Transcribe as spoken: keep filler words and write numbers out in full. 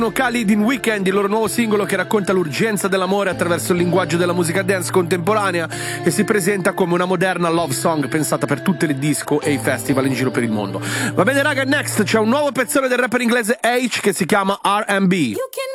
Khalid in Weekend, il loro nuovo singolo che racconta l'urgenza dell'amore attraverso il linguaggio della musica dance contemporanea e si presenta come una moderna love song pensata per tutte le disco e i festival in giro per il mondo. Va bene raga, next c'è un nuovo pezzone del rapper inglese H che si chiama R and B.